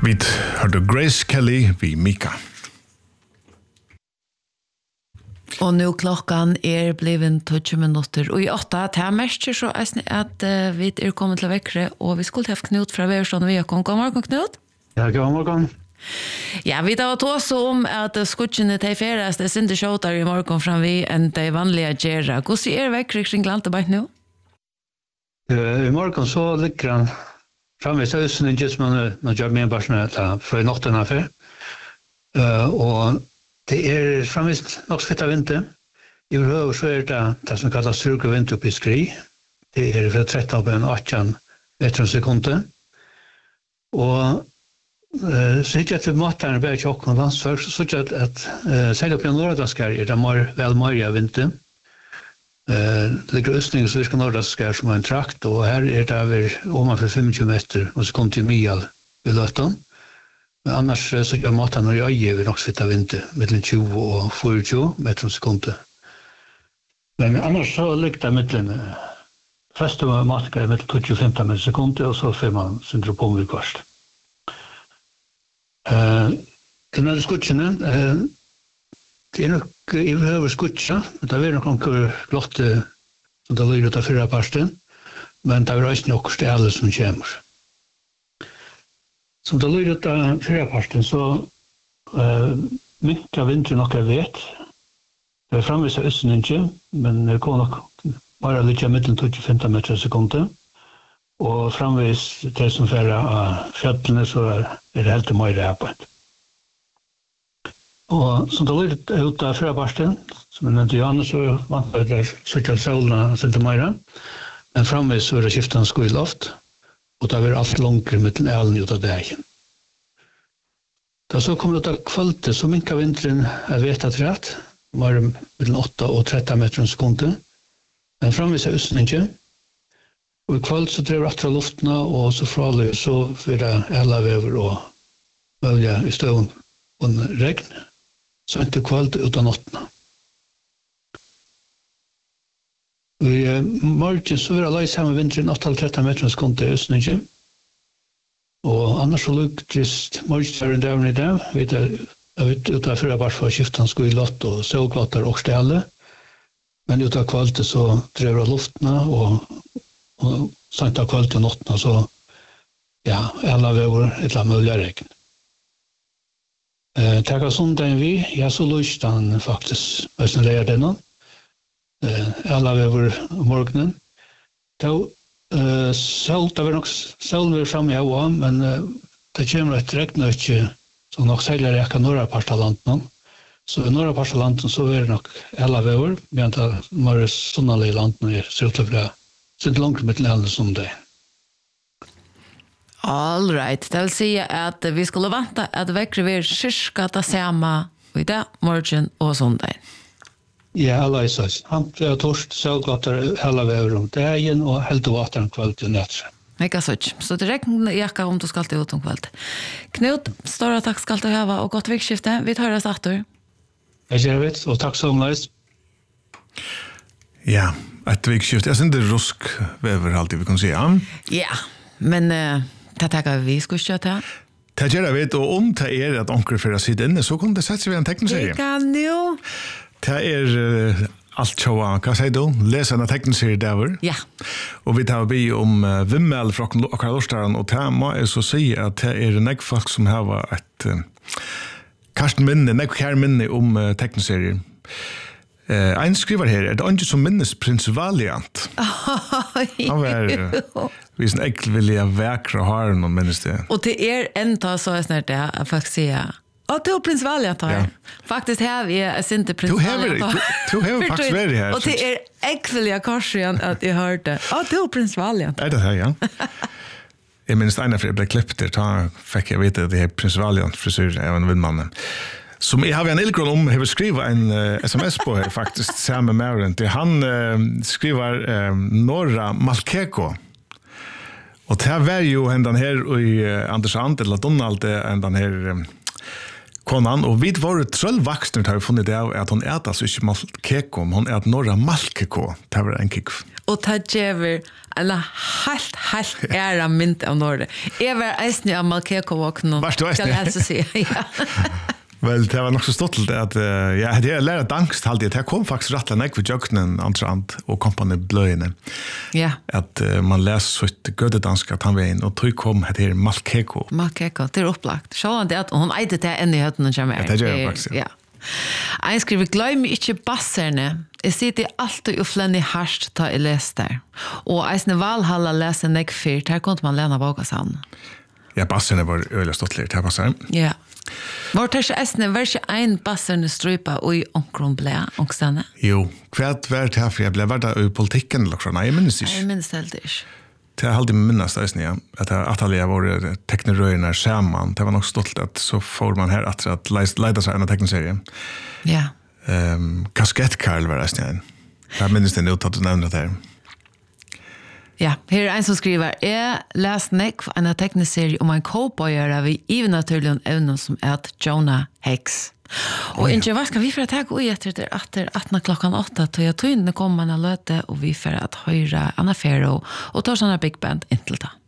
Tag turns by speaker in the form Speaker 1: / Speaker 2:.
Speaker 1: Vi hørte Grace Kelly vid Mika.
Speaker 2: Og nu klokkan bliven 20 minutter og i 8. Det mest så at vi kommet til vekkere, og vi skulle ha Knut fra Værsson og vi har kommet. God morgen, Knut.
Speaker 3: Ja, god morgen.
Speaker 2: Ja, vi tar tås om at skutjene til feres, det synes ikke i morgen fram vi enn de vanlige gjerra. Hvordan vekkere kring Lantebeint nå?
Speaker 3: I morgen så ligger han framme i søsen, ikke som man gjør med en personell fra natten av før. Og det framvis nok fitta vinter. I behøver så det som kallas styrkevind opp i skri. Det fra 13 opp en 18 meter sekunder. Og så ikke etter materen bare tjokk og landsfør, så ikke at selv opp i Nordaskar det vel mer av vinter. Det ligger østning så virker Nordaskar som en trakt, og her det over omanfor 25 meter og sekunder i Mial i Løtten. Men annars så gjør maten når jeg vil nok sitte vinter, mellom 20 og 24 meter sekunder. Men annars så ligger det mellom første maten mellom 25 meter sekunder, og så får man syndrom vid kvart. Den här skutsen det nog I behöver skutsa, det är nog någon glott som det lyder av förra parten, men det är också nog ställe som kommer. Som det lyder av förra parten så mycket vintern och jag vet. Det är framvis av östen inte, men det går nog bara lite mellan 25 meter sekunder. Och framvis det som förra av fjällen så det helt mer arbeid. Og som det lyder ut av förra parten, som jeg nevnte Janne, så vant jeg der sykkel solen sent mer. Men framvis så det skiftet skoiloft, og det var alt langere med den elen ut av dagen. Da så kom det ut av kvalitet, så minket vinteren vet at rett, var mellom 8 og 13 meter sekunder. Men framvis østen ikke. Og i kveld så drev rett fra luftene, og så fralig så får det elavever og mølja i støvn og regn. Så ikke kveld ut av nattene. I morgen så vil jeg leise her med vinteren 8-13 meter sekunder i østen ikke. Og annars så luktes morgen der i dag. Jeg vet ut av førre bare for skiften skulle i lott og sølglatter og stelle. Men ut av kveld så drev det luftene og sent av kveld til natten, så ja, alla vever et eller annet mulig regn. Takk sondagen vi, jeg så lyst han faktisk, hvis han reier denne. Alla vever morgenen. Det var nok selv vi fremme jeg var, men det kommer et regn ikke, så nok særlig rekker norra partalanten. Så i norra partalanten så er det nok alla vever, men det er mer sonnalige landen ser ut til å være så det långt med den som det.
Speaker 2: All right. Det vill säga att vi skulle vänta att väckre vi cirka det samma i dag, morgon och söndag.
Speaker 3: Ja, alla är så. Han är torst, sälglatter hela vägen om dagen och helt vatten kväll till natt.
Speaker 2: Mega så det räcker jacka om du ska till ut om kväll. Knut, stora tack ska du ha och gott veckskifte. Vi tar oss åter.
Speaker 3: Jag vet och tack så mycket.
Speaker 1: Ja, ett veckskift. Jag syns rusk väver alltid vi kan säga.
Speaker 2: Ja, men det tackar vi ska köra.
Speaker 1: Det gör jag vet och om det att onkel för att sitta inne så kommer det sätta sig en tecknserie.
Speaker 2: Det kan ju.
Speaker 1: Det allt tjoa, vad säger du? Läsa en tecknserie där.
Speaker 2: Ja.
Speaker 1: Och vi tar bi om Vimmel från Karlstad och tema är så säga att det en folk som har ett Karsten minne, kär minne om tecknserien. En skriver här, det inte som minnes prins Valiant. Han var visst äckliga vackra har någon minnes det.
Speaker 2: Och det ända så snart det att faktiskt säga. Och till prins Valiant har. Ja. Faktiskt här är inte prins Valiant.
Speaker 1: Du har faktiskt varit här.
Speaker 2: Och det är äckliga korsen att jag hörde. Ja, till prins Valiant.
Speaker 1: Är det här, ja. Jag minns en för jag blev klippt där, då fick jag veta att det är prins Valiant frisyr även vindmannen. Som jag har en ilgrån om, jag vill skriva en sms på här faktiskt, Sam Marent. Han skriver Norra Malkeko. Och det här var ju ändan här i Anders Ant, eller Donald, ändan här konan. Och vi var tröllvaxner har vi funnit det av att hon äter så inte Malkeko, hon äter Norra Malkeko. Det var en kick.
Speaker 2: Og det gjør en helt æra mynd av Norge. Jeg var eisende av Malkeko-våknen.
Speaker 1: Varst du eisende?
Speaker 2: Skal jeg si, ja.
Speaker 1: Vel, det var nok så stolt at det er lært angst alltid. Det kom faktisk rett og slett ved jøkkenen Antrand og kompani Bløyene.
Speaker 2: Ja.
Speaker 1: At man leser så et gødedansk at han var inn, og tog kom det her Malkeko.
Speaker 2: Malkeko, det er opplagt. Sjåan det at hun eide det enn i høttene kommer.
Speaker 1: Ja, det gjør jeg faktisk,
Speaker 2: ja. Jeg skriver, glöm ikke basserne. Jeg sitter alltid og flennig harst ta i les der. Og eisne Valhalla leser nek fyrt. Her kunne man lena boka sann.
Speaker 1: Ja, basserne var øyelig stottelig til passer.
Speaker 2: Ja. Var det ikke eisne, var ikke ein basserne strupa og i omkron ble, omkstane?
Speaker 1: Jo, hvert var det her, for jeg ble vært i politikken, eller nei, jeg minnes ikke.
Speaker 2: Jeg minnes det helt ikke.
Speaker 1: Det har alltid minnes det, ja. At jeg var teknerøyene sammen. Det var nok stolt at så får man her at leida seg en av tekneserien.
Speaker 2: Ja.
Speaker 1: Kaskett-Karl var det, ja. Jeg minnes det nå, tatt du nevner det her.
Speaker 2: Ja, her er en som skriver, jeg leste nekv en tekneserie om en cowboyere vi naturlige evner som er Jonah Hex. Og ikke, hva skal vi for å ta ui etter 18:08, til jeg tøyne kommer man å løte, og vi for å høre Anna Fero og tar sånne big band inntil da.